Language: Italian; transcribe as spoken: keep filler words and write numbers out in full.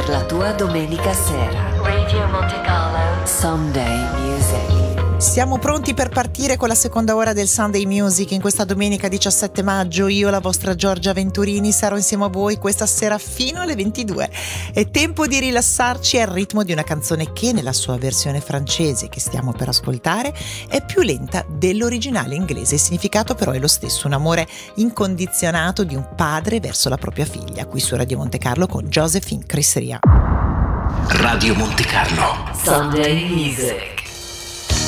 per la tua domenica sera. Radio Monte Carlo Sunday Music. Siamo pronti per partire con la seconda ora del Sunday Music in questa domenica diciassette maggio. Io, la vostra Giorgia Venturini, sarò insieme a voi questa sera fino alle ventidue. È tempo di rilassarci al ritmo di una canzone che, nella sua versione francese che stiamo per ascoltare, è più lenta dell'originale inglese. Il significato però è lo stesso: un amore incondizionato di un padre verso la propria figlia. Qui su Radio Monte Carlo con Josephine Chris Ria. Radio Monte Carlo Sunday Music.